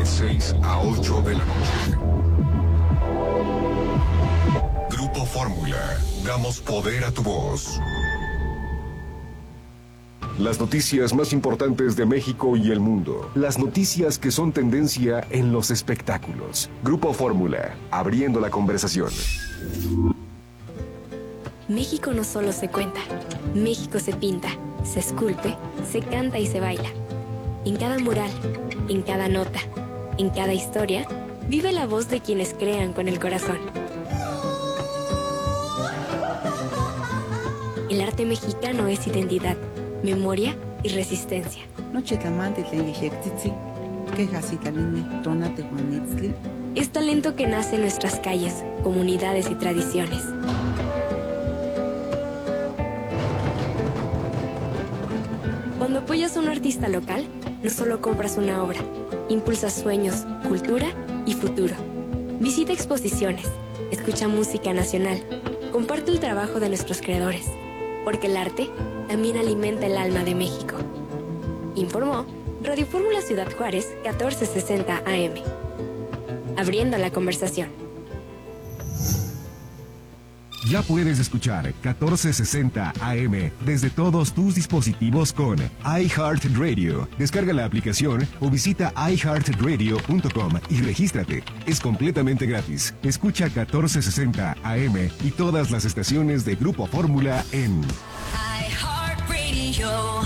6 a 8 de la noche. Grupo Fórmula. Damos poder a tu voz. Las noticias más importantes de México y el mundo. Las noticias que son tendencia en los espectáculos. Grupo Fórmula, abriendo la conversación. México no solo se cuenta, México se pinta, se esculpe, se canta y se baila. En cada mural, en cada nota, en cada historia, vive la voz de quienes crean con el corazón. El arte mexicano es identidad, memoria y resistencia. Es talento que nace en nuestras calles, comunidades y tradiciones. Cuando apoyas a un artista local, no solo compras una obra, impulsas sueños, cultura y futuro. Visita exposiciones, escucha música nacional, comparte el trabajo de nuestros creadores, porque el arte también alimenta el alma de México. Informó Radio Fórmula Ciudad Juárez, 1460 AM. Abriendo la conversación. Ya puedes escuchar 1460 AM desde todos tus dispositivos con iHeartRadio. Descarga la aplicación o visita iHeartRadio.com y regístrate. Es completamente gratis. Escucha 1460 AM y todas las estaciones de Grupo Fórmula en iHeartRadio.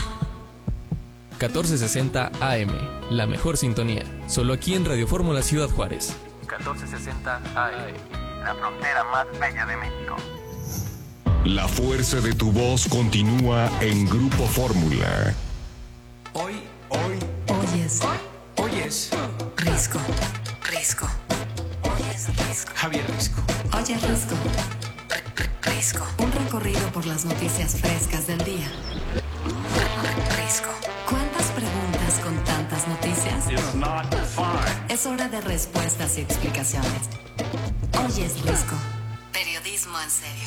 1460 AM, la mejor sintonía. Solo aquí en Radio Fórmula Ciudad Juárez. 1460 AM. La frontera más bella de México. La fuerza de tu voz continúa en Grupo Fórmula. Hoy es Risco. Javier Risco. Oye, Risco. Un recorrido por las noticias frescas del día. Risco. ¿Cuántas preguntas con tantas noticias? Es hora de respuestas y explicaciones. Oye, Risco. Periodismo en serio.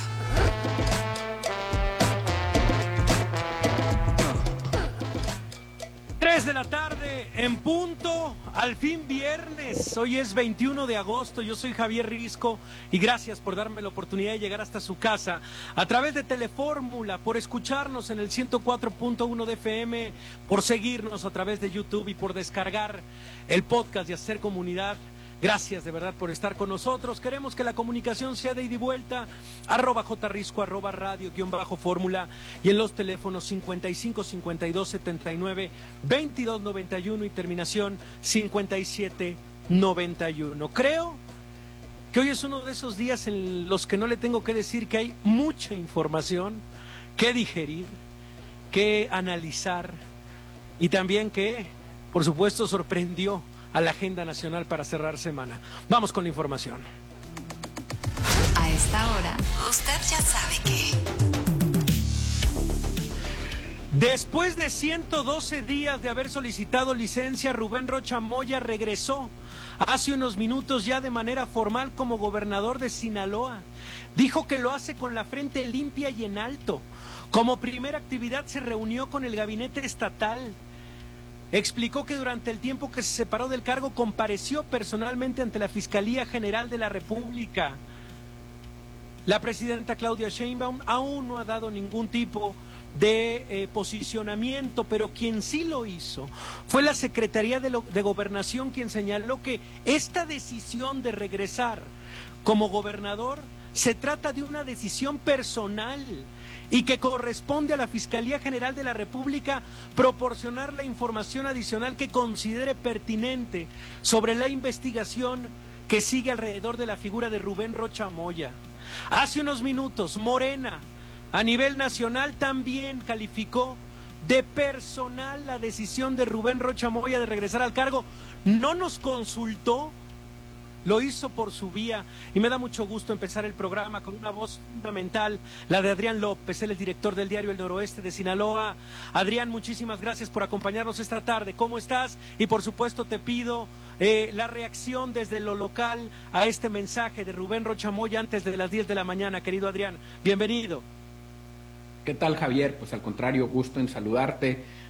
3 de la tarde en punto, al fin viernes. Hoy es 21 de agosto, yo soy Javier Risco y gracias por darme la oportunidad de llegar hasta su casa a través de Telefórmula, por escucharnos en el 104.1 de FM, por seguirnos a través de YouTube y por descargar el podcast y hacer comunidad. Gracias de verdad por estar con nosotros. Queremos que la comunicación sea de ida y vuelta. @jrisco, @radio_fórmula y en los teléfonos 55 52 79 22 91 y terminación 57 91. Creo que hoy es uno de esos días en los que no le tengo que decir que hay mucha información que digerir, que analizar y también que, por supuesto, sorprendió a la agenda nacional para cerrar semana. Vamos con la información. A esta hora, usted ya sabe que... Después de 112 días de haber solicitado licencia, Rubén Rocha Moya regresó hace unos minutos ya de manera formal como gobernador de Sinaloa. Dijo que lo hace con la frente limpia y en alto. Como primera actividad se reunió con el gabinete estatal. Explicó que durante el tiempo que se separó del cargo compareció personalmente ante la Fiscalía General de la República. La presidenta Claudia Sheinbaum aún no ha dado ningún tipo de posicionamiento, pero quien sí lo hizo fue la Secretaría de Gobernación, quien señaló que esta decisión de regresar como gobernador se trata de una decisión personal y que corresponde a la Fiscalía General de la República proporcionar la información adicional que considere pertinente sobre la investigación que sigue alrededor de la figura de Rubén Rocha Moya. Hace unos minutos, Morena, a nivel nacional, también calificó de personal la decisión de Rubén Rocha Moya de regresar al cargo. No nos consultó, lo hizo por su vía y me da mucho gusto empezar el programa con una voz fundamental, la de Adrián López, él es director del diario El Noroeste de Sinaloa. Adrián, muchísimas gracias por acompañarnos esta tarde. ¿Cómo estás? Y por supuesto te pido la reacción desde lo local a este mensaje de Rubén Rocha Moya antes de las 10 de la mañana, querido Adrián. Bienvenido. ¿Qué tal, Javier? Pues al contrario, gusto en saludarte.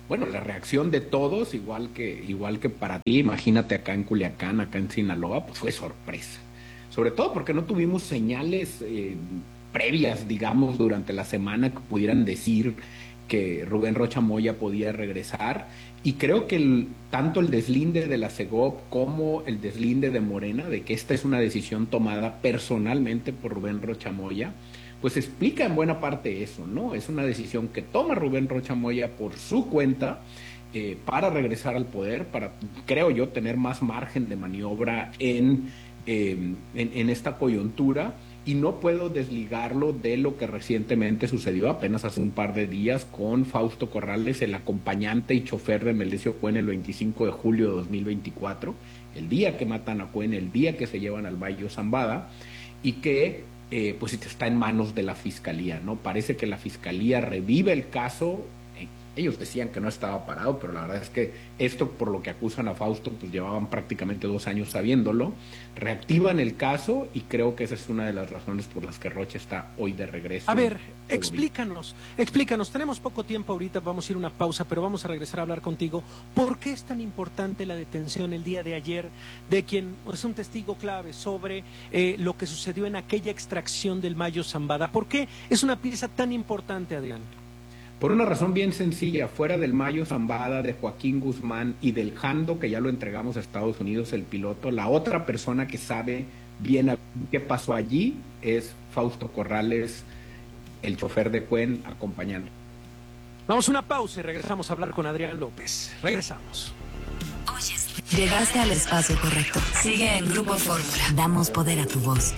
bueno, la reacción de todos, igual que para ti, imagínate acá en Culiacán, acá en Sinaloa, pues fue sorpresa. Sobre todo porque no tuvimos señales previas, digamos, durante la semana que pudieran decir que Rubén Rocha Moya podía regresar. Y creo que tanto el deslinde de la Segov como el deslinde de Morena, de que esta es una decisión tomada personalmente por Rubén Rocha Moya, pues explica en buena parte eso, ¿no? Es una decisión que toma Rubén Rocha Moya por su cuenta para regresar al poder, para, creo yo, tener más margen de maniobra en esta coyuntura, y no puedo desligarlo de lo que recientemente sucedió apenas hace un par de días con Fausto Corrales, el acompañante y chofer de Melesio Cuen el 25 de julio de 2024, el día que matan a Cuen, el día que se llevan al Bayo Zambada, y que pues está en manos de la Fiscalía, ¿no? Parece que la Fiscalía revive el caso. Ellos decían que no estaba parado, pero la verdad es que esto, por lo que acusan a Fausto, pues llevaban prácticamente 2 años sabiéndolo. Reactivan el caso y creo que esa es una de las razones por las que Rocha está hoy de regreso. A ver, explícanos. Tenemos poco tiempo ahorita, vamos a ir a una pausa, pero vamos a regresar a hablar contigo. ¿Por qué es tan importante la detención el día de ayer de quien es un testigo clave sobre lo que sucedió en aquella extracción del Mayo Zambada? ¿Por qué es una pieza tan importante, Adrián? Por una razón bien sencilla, fuera del Mayo Zambada, de Joaquín Guzmán y del Jando, que ya lo entregamos a Estados Unidos, el piloto, la otra persona que sabe bien qué pasó allí es Fausto Corrales, el chofer de Cuen, acompañando. Vamos a una pausa y regresamos a hablar con Adrián López. Regresamos. Oyes, llegaste al espacio correcto. Sigue en Grupo Fórmula. Damos poder a tu voz.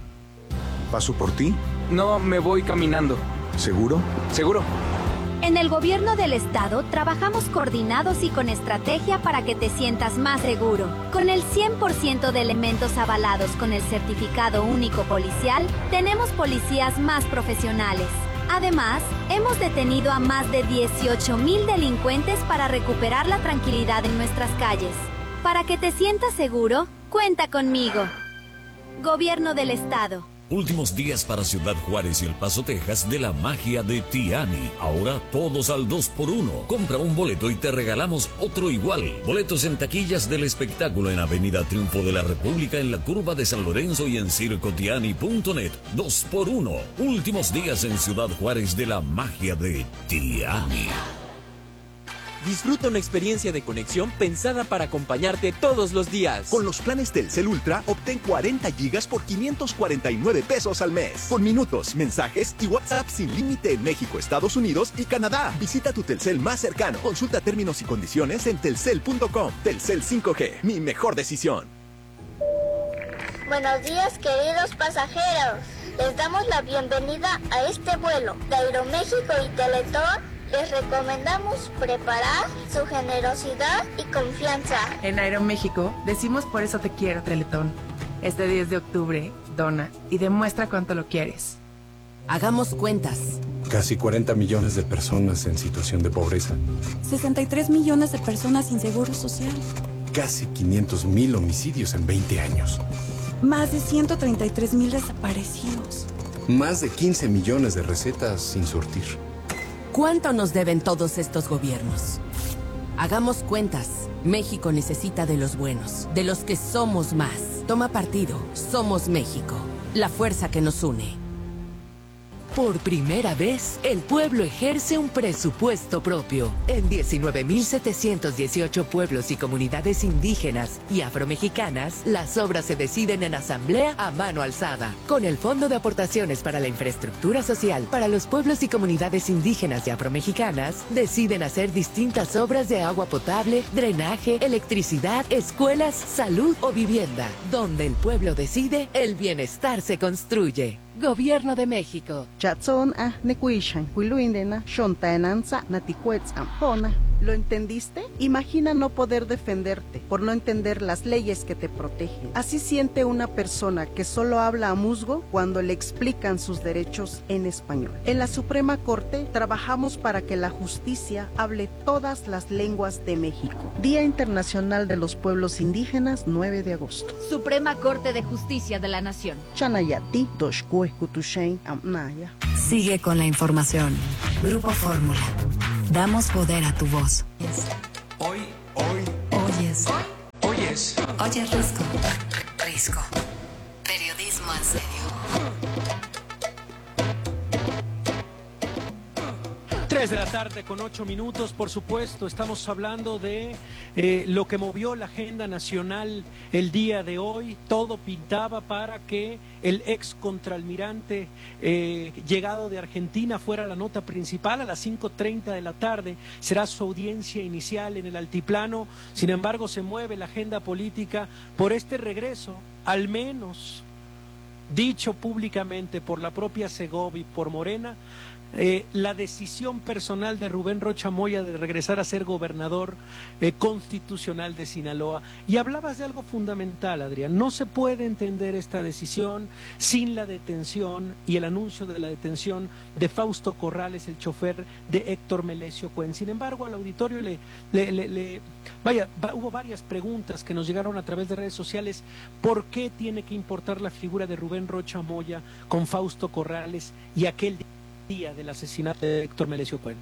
¿Paso por ti? No, me voy caminando. ¿Seguro? ¿Seguro? En el gobierno del estado trabajamos coordinados y con estrategia para que te sientas más seguro. Con el 100% de elementos avalados con el certificado único policial, tenemos policías más profesionales. Además, hemos detenido a más de 18,000 delincuentes para recuperar la tranquilidad en nuestras calles. Para que te sientas seguro, cuenta conmigo. Gobierno del estado. Últimos días para Ciudad Juárez y El Paso, Texas, de la magia de Tiani. Ahora todos al 2x1. Compra un boleto y te regalamos otro igual. Boletos en taquillas del espectáculo en Avenida Triunfo de la República, en la Curva de San Lorenzo y en circotiani.net. 2x1. Últimos días en Ciudad Juárez de la magia de Tiani. Disfruta una experiencia de conexión pensada para acompañarte todos los días. Con los planes Telcel Ultra, obtén 40 gigas por 549 pesos al mes. Con minutos, mensajes y WhatsApp sin límite en México, Estados Unidos y Canadá. Visita tu Telcel más cercano. Consulta términos y condiciones en telcel.com. Telcel 5G, mi mejor decisión. Buenos días, queridos pasajeros. Les damos la bienvenida a este vuelo de Aeroméxico y Teletón. Les recomendamos preparar su generosidad y confianza. En Aeroméxico decimos por eso te quiero, Teletón. Este 10 de octubre, dona y demuestra cuánto lo quieres. Hagamos cuentas. Casi 40 millones de personas en situación de pobreza. 63 millones de personas sin seguro social. Casi 500,000 homicidios en 20 años. Más de 133,000 desaparecidos. Más de 15 millones de recetas sin surtir. ¿Cuánto nos deben todos estos gobiernos? Hagamos cuentas. México necesita de los buenos, de los que somos más. Toma partido. Somos México, la fuerza que nos une. Por primera vez, el pueblo ejerce un presupuesto propio. En 19,718 pueblos y comunidades indígenas y afromexicanas, las obras se deciden en asamblea a mano alzada. Con el Fondo de Aportaciones para la Infraestructura Social para los pueblos y comunidades indígenas y afromexicanas, deciden hacer distintas obras de agua potable, drenaje, electricidad, escuelas, salud o vivienda. Donde el pueblo decide, el bienestar se construye. Gobierno de México. ¿Lo entendiste? Imagina no poder defenderte por no entender las leyes que te protegen. Así siente una persona que solo habla a musgo cuando le explican sus derechos en español. En la Suprema Corte trabajamos para que la justicia hable todas las lenguas de México. Día Internacional de los Pueblos Indígenas, 9 de agosto. Suprema Corte de Justicia de la Nación. Chanayati, Doshkue, Kutushain, Amnaya. Sigue con la información. Grupo Fórmula. Damos poder a tu voz. Hoy. Oyes. Oyes Risco. Risco. Periodismo en serio. 3 de la tarde con 8 minutos, por supuesto, estamos hablando de lo que movió la agenda nacional el día de hoy. Todo pintaba para que el ex contraalmirante llegado de Argentina fuera la nota principal. A las 5:30 de la tarde será su audiencia inicial en el altiplano. Sin embargo, se mueve la agenda política por este regreso, al menos dicho públicamente por la propia Segovia y por Morena, la decisión personal de Rubén Rocha Moya de regresar a ser gobernador constitucional de Sinaloa. Y hablabas de algo fundamental, Adrián. No se puede entender esta decisión sin la detención y el anuncio de la detención de Fausto Corrales, el chofer de Héctor Melesio Cuen. Sin embargo, al auditorio hubo varias preguntas que nos llegaron a través de redes sociales. ¿Por qué tiene que importar la figura de Rubén Rocha Moya con Fausto Corrales y aquel día del asesinato de Héctor Melesio Cuen?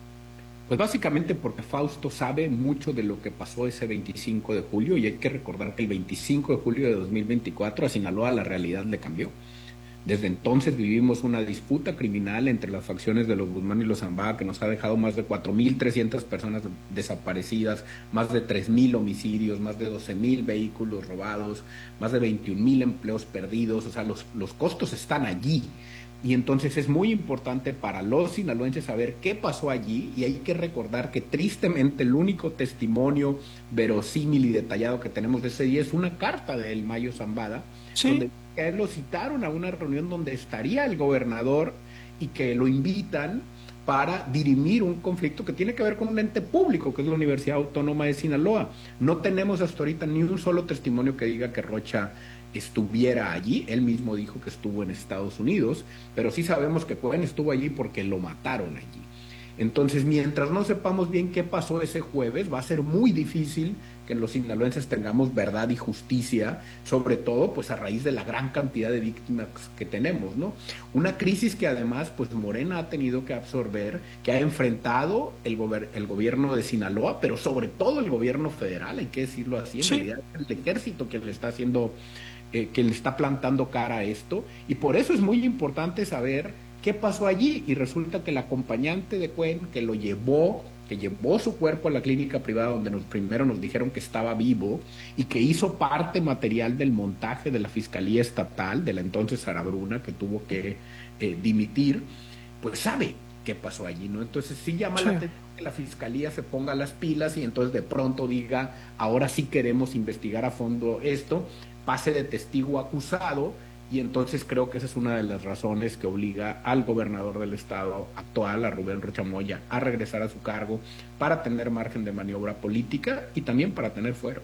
Pues básicamente porque Fausto sabe mucho de lo que pasó ese 25 de julio y hay que recordar que el 25 de julio de 2024 a Sinaloa la realidad le cambió. Desde entonces vivimos una disputa criminal entre las facciones de los Guzmán y los Zambada que nos ha dejado más de 4.300 personas desaparecidas, más de 3.000 homicidios, más de 12.000 vehículos robados, más de 21.000 empleos perdidos. O sea, los costos están allí. Y entonces es muy importante para los sinaloenses saber qué pasó allí, y hay que recordar que tristemente el único testimonio verosímil y detallado que tenemos de ese día es una carta de El Mayo Zambada, ¿sí?, donde a él lo citaron a una reunión donde estaría el gobernador y que lo invitan para dirimir un conflicto que tiene que ver con un ente público, que es la Universidad Autónoma de Sinaloa. No tenemos hasta ahorita ni un solo testimonio que diga que Rocha estuviera allí. Él mismo dijo que estuvo en Estados Unidos, pero sí sabemos que Cuen estuvo allí porque lo mataron allí. Entonces, mientras no sepamos bien qué pasó ese jueves, va a ser muy difícil que los sinaloenses tengamos verdad y justicia, sobre todo pues a raíz de la gran cantidad de víctimas que tenemos, ¿no? Una crisis que además pues Morena ha tenido que absorber, que ha enfrentado el gobierno de Sinaloa, pero sobre todo el gobierno federal, hay que decirlo así, en realidad el ejército que le está haciendo, que le está plantando cara a esto, y por eso es muy importante saber qué pasó allí. Y resulta que el acompañante de Cuen, que llevó su cuerpo a la clínica privada donde primero nos dijeron que estaba vivo y que hizo parte material del montaje de la Fiscalía Estatal de la entonces Sara Bruna, que tuvo que dimitir, pues sabe qué pasó allí, ¿no? Entonces sí llama la atención que la Fiscalía se ponga las pilas y entonces de pronto diga, ahora sí queremos investigar a fondo esto, pase de testigo a acusado. Y entonces creo que esa es una de las razones que obliga al gobernador del estado actual, a Rubén Rocha Moya, a regresar a su cargo para tener margen de maniobra política y también para tener fuero.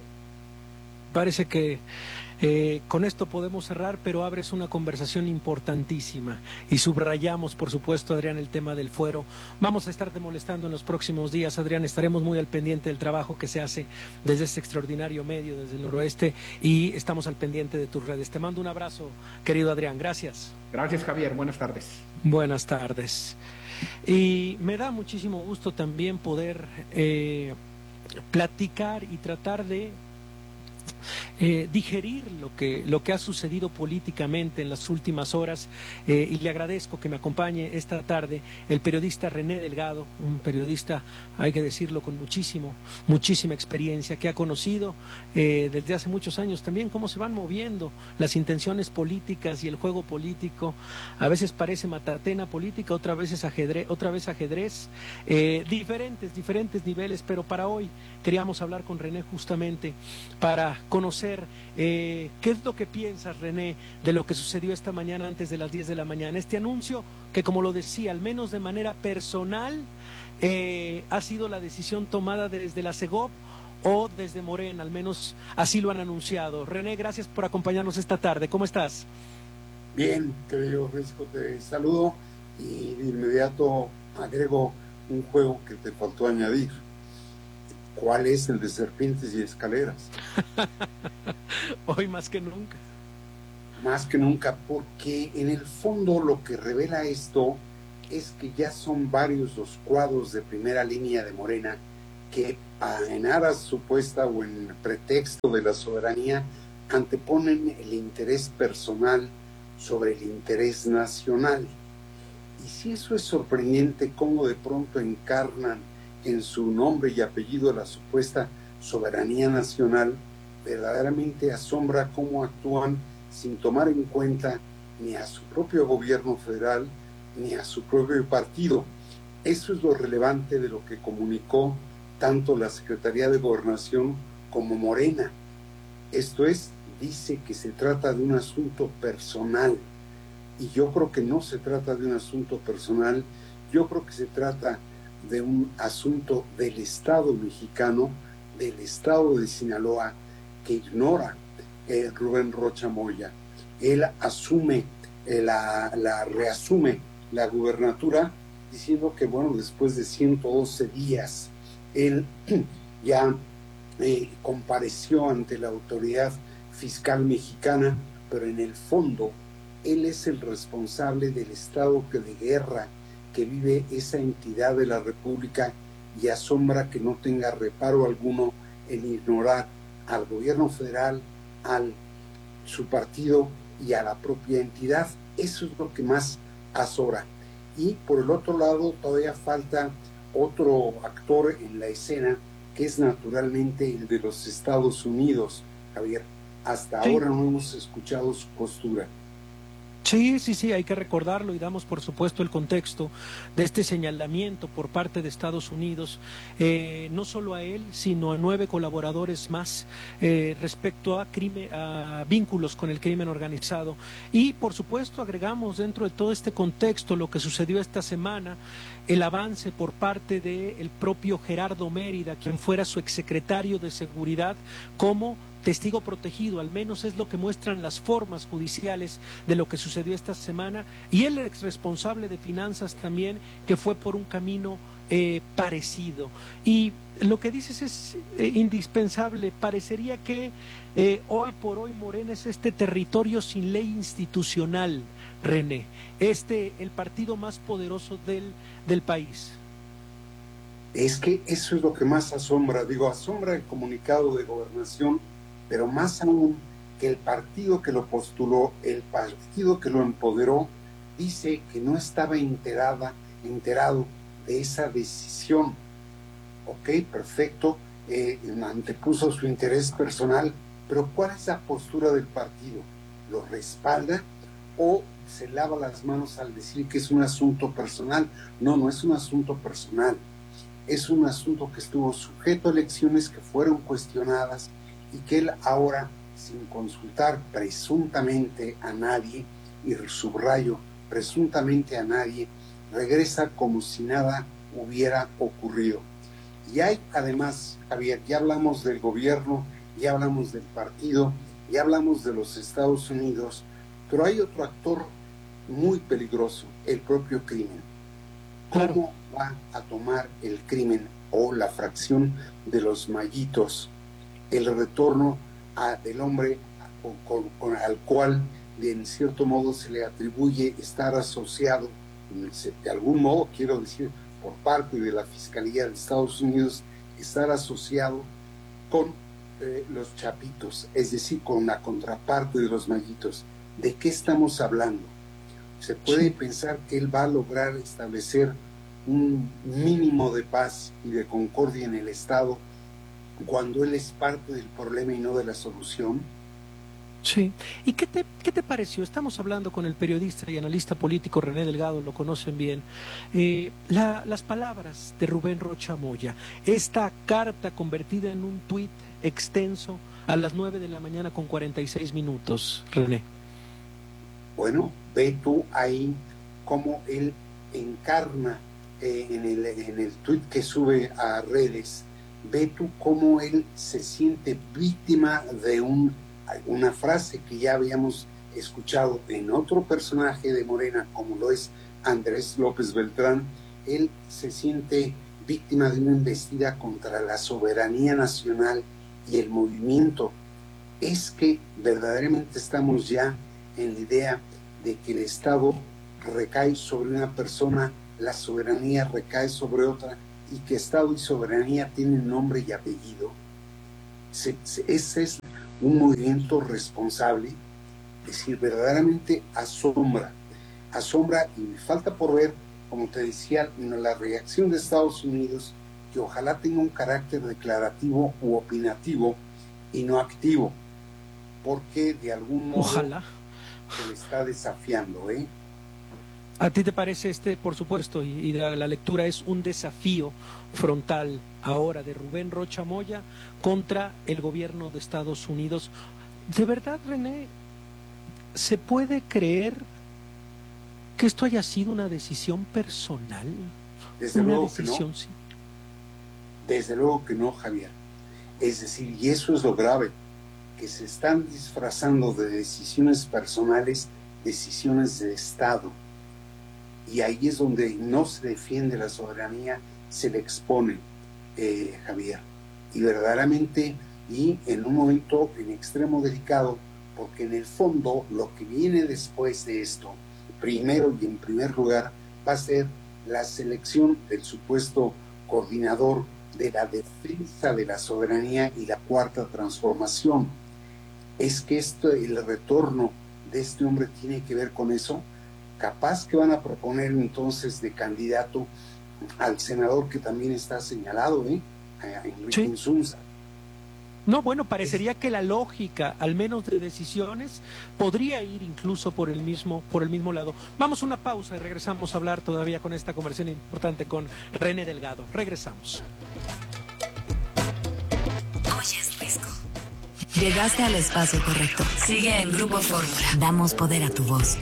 Parece que con esto podemos cerrar, pero abres una conversación importantísima y subrayamos, por supuesto, Adrián, el tema del fuero. Vamos a estarte molestando en los próximos días, Adrián, estaremos muy al pendiente del trabajo que se hace desde este extraordinario medio, desde el noroeste, y estamos al pendiente de tus redes. Te mando un abrazo, querido Adrián, gracias. Gracias, Javier, buenas tardes. Buenas tardes. Y me da muchísimo gusto también poder platicar y tratar de digerir lo que ha sucedido políticamente en las últimas horas, y le agradezco que me acompañe esta tarde el periodista René Delgado, un periodista, hay que decirlo, con muchísima experiencia, que ha conocido desde hace muchos años también cómo se van moviendo las intenciones políticas y el juego político. A veces parece matatena política, otra vez ajedrez, diferentes niveles, pero para hoy queríamos hablar con René justamente para conocer qué es lo que piensas, René, de lo que sucedió esta mañana antes de las 10 de la mañana. Este anuncio que, como lo decía, al menos de manera personal, ha sido la decisión tomada desde la Segov o desde Morena, al menos así lo han anunciado. René, gracias por acompañarnos esta tarde. ¿Cómo estás? Bien, querido Risco, te saludo y de inmediato agrego un juego que te faltó añadir. ¿Cuál es el de serpientes y escaleras? Hoy más que nunca. Más que nunca, porque en el fondo lo que revela esto es que ya son varios los cuadros de primera línea de Morena que en aras supuesta o en pretexto de la soberanía anteponen el interés personal sobre el interés nacional. Y si eso es sorprendente, cómo de pronto encarnan en su nombre y apellido la supuesta soberanía nacional, verdaderamente asombra cómo actúan sin tomar en cuenta ni a su propio gobierno federal ni a su propio partido. Eso es lo relevante de lo que comunicó tanto la Secretaría de Gobernación como Morena. Esto es, dice que se trata de un asunto personal, y yo creo que no se trata de un asunto personal, yo creo que se trata de un asunto del Estado mexicano, del Estado de Sinaloa, que ignora Rubén Rocha Moya. Él asume, reasume la gubernatura diciendo que, bueno, después de 112 días, él ya compareció ante la autoridad fiscal mexicana, pero en el fondo él es el responsable del estado de guerra que vive esa entidad de la República, y asombra que no tenga reparo alguno en ignorar al gobierno federal, su partido y a la propia entidad. Eso es lo que más asombra. Y por el otro lado todavía falta otro actor en la escena, que es naturalmente el de los Estados Unidos, Javier. Hasta ahora no hemos escuchado su postura. Sí, hay que recordarlo, y damos por supuesto el contexto de este señalamiento por parte de Estados Unidos, no solo a él, sino a 9 colaboradores más respecto a vínculos con el crimen organizado. Y por supuesto agregamos dentro de todo este contexto lo que sucedió esta semana, el avance por parte del propio Gerardo Mérida, quien fuera su exsecretario de Seguridad, como testigo protegido, al menos es lo que muestran las formas judiciales de lo que sucedió esta semana, y el ex responsable de finanzas también, que fue por un camino parecido. Y lo que dices es indispensable. Parecería que hoy por hoy Morena es este territorio sin ley institucional, René, el partido más poderoso del país. Es que eso es lo que más asombra, asombra el comunicado de Gobernación, pero más aún que el partido que lo postuló, el partido que lo empoderó, dice que no estaba enterado de esa decisión. Ok, perfecto, antepuso su interés personal, pero ¿cuál es la postura del partido? ¿Lo respalda o se lava las manos al decir que es un asunto personal? No es un asunto personal, es un asunto que estuvo sujeto a elecciones que fueron cuestionadas, y que él ahora, sin consultar presuntamente a nadie, y subrayo, presuntamente a nadie, regresa como si nada hubiera ocurrido. Y hay además, Javier, ya hablamos del gobierno, ya hablamos del partido, ya hablamos de los Estados Unidos, pero hay otro actor muy peligroso, el propio crimen. ¿Cómo va a tomar el crimen o la fracción de los Mayitos el retorno del hombre al cual en cierto modo se le atribuye estar asociado, de algún modo quiero decir, por parte de la Fiscalía de Estados Unidos, estar asociado con los Chapitos, es decir, con la contraparte de los Mayitos? ¿De qué estamos hablando? Se puede pensar que él va a lograr establecer un mínimo de paz y de concordia en el Estado cuando él es parte del problema y no de la solución. Sí. ¿Y qué te pareció? Estamos hablando con el periodista y analista político René Delgado, lo conocen bien. Las palabras de Rubén Rocha Moya, esta carta convertida en un tuit extenso a las 9:46 a.m, René. Bueno, ve tú ahí cómo él encarna en el tuit que sube a redes. Ve tú cómo él se siente víctima de una frase que ya habíamos escuchado en otro personaje de Morena, como lo es Andrés López Beltrán. Él se siente víctima de una embestida contra la soberanía nacional y el movimiento. Es que verdaderamente estamos ya en la idea de que el Estado recae sobre una persona, la soberanía recae sobre otra, y que Estado y soberanía tienen nombre y apellido. Ese es un movimiento responsable, es decir, verdaderamente asombra, y me falta por ver, como te decía, la reacción de Estados Unidos, que ojalá tenga un carácter declarativo u opinativo y no activo, porque de algún modo ojalá se le está desafiando, ¿eh? ¿A ti te parece por supuesto, y la lectura es un desafío frontal ahora de Rubén Rocha Moya contra el gobierno de Estados Unidos? ¿De verdad, René, se puede creer que esto haya sido una decisión personal? Desde luego que no. Sí. Desde luego que no, Javier. Es decir, y eso es lo grave, que se están disfrazando de decisiones personales, decisiones de Estado. Y ahí es donde no se defiende la soberanía, se le expone, Javier. Y verdaderamente, y en un momento en extremo delicado, porque en el fondo lo que viene después de esto, primero y en primer lugar, va a ser la selección del supuesto coordinador de la defensa de la soberanía y la cuarta transformación. Es que el retorno de este hombre tiene que ver con eso. Capaz que van a proponer entonces de candidato al senador que también está señalado, a Enrique Insunza. No, bueno, parecería que la lógica, al menos de decisiones, podría ir incluso por el mismo lado. Vamos a una pausa y regresamos a hablar todavía con esta conversación importante con René Delgado. Regresamos. Oyes Risco. Llegaste al espacio correcto. Sigue en Grupo Fórmula. Damos poder a tu voz.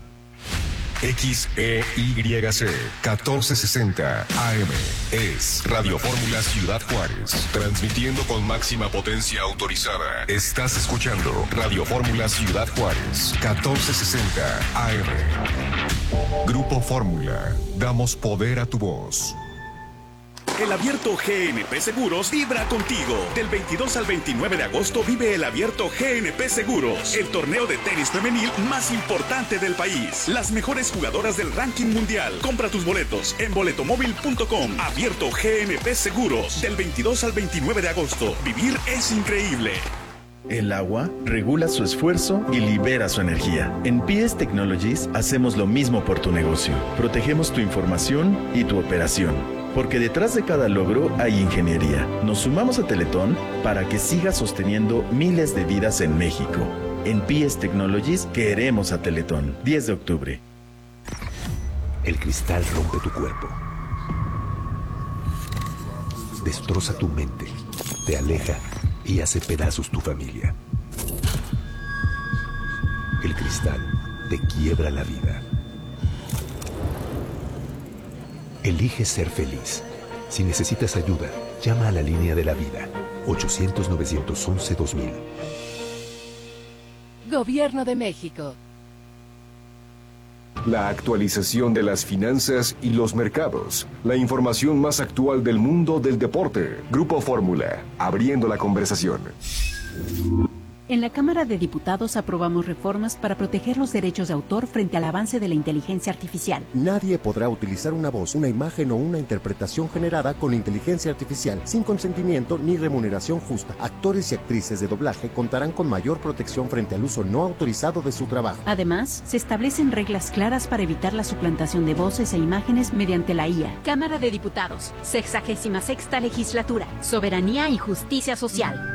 XEYC 1460 AM es Radio Fórmula Ciudad Juárez, transmitiendo con máxima potencia autorizada. Estás escuchando Radio Fórmula Ciudad Juárez 1460 AM. Grupo Fórmula, damos poder a tu voz. El Abierto GNP Seguros vibra contigo. Del 22 al 29 de agosto vive el Abierto GNP Seguros, el torneo de tenis femenil más importante del país. Las mejores jugadoras del ranking mundial. Compra tus boletos en boletomóvil.com. Abierto GNP Seguros, del 22 al 29 de agosto. Vivir es increíble. El agua regula su esfuerzo y libera su energía. En PS Technologies hacemos lo mismo por tu negocio. Protegemos tu información y tu operación. Porque detrás de cada logro hay ingeniería. Nos sumamos a Teletón para que siga sosteniendo miles de vidas en México. En PS Technologies queremos a Teletón. 10 de octubre. El cristal rompe tu cuerpo. Destroza tu mente. Te aleja y hace pedazos tu familia. El cristal te quiebra la vida. Elige ser feliz. Si necesitas ayuda, llama a la línea de la vida. 800-911-2000. Gobierno de México. La actualización de las finanzas y los mercados. La información más actual del mundo del deporte. Grupo Fórmula, abriendo la conversación. En la Cámara de Diputados aprobamos reformas para proteger los derechos de autor frente al avance de la inteligencia artificial. Nadie podrá utilizar una voz, una imagen o una interpretación generada con inteligencia artificial sin consentimiento ni remuneración justa. Actores y actrices de doblaje contarán con mayor protección frente al uso no autorizado de su trabajo. Además, se establecen reglas claras para evitar la suplantación de voces e imágenes mediante la IA. Cámara de Diputados, 66ª Legislatura, Soberanía y Justicia Social.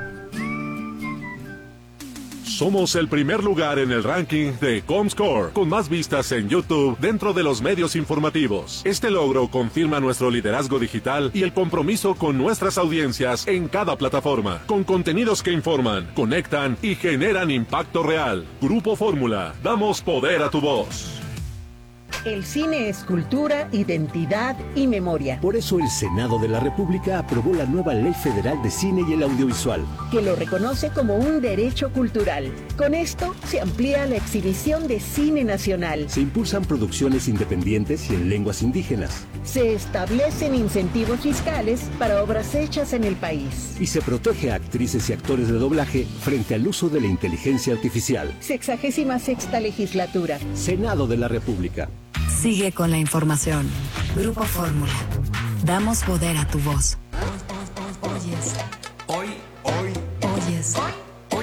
Somos el primer lugar en el ranking de Comscore, con más vistas en YouTube dentro de los medios informativos. Este logro confirma nuestro liderazgo digital y el compromiso con nuestras audiencias en cada plataforma, con contenidos que informan, conectan y generan impacto real. Grupo Fórmula, damos poder a tu voz. El cine es cultura, identidad y memoria. Por eso el Senado de la República aprobó la nueva Ley Federal de Cine y el Audiovisual, que lo reconoce como un derecho cultural. Con esto se amplía la exhibición de cine nacional. Se impulsan producciones independientes y en lenguas indígenas. Se establecen incentivos fiscales para obras hechas en el país. Y se protege a actrices y actores de doblaje frente al uso de la inteligencia artificial. 66ª Legislatura. Senado de la República. Sigue con la información. Grupo Fórmula. Damos poder a tu voz.